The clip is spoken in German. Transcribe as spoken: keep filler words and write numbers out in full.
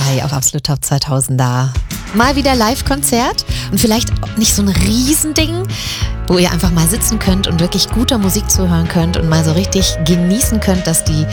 Kai auf Absolut Top zweitausend da. Mal wieder Live-Konzert und vielleicht nicht so ein Riesending, wo ihr einfach mal sitzen könnt und wirklich guter Musik zuhören könnt und mal so richtig genießen könnt, dass die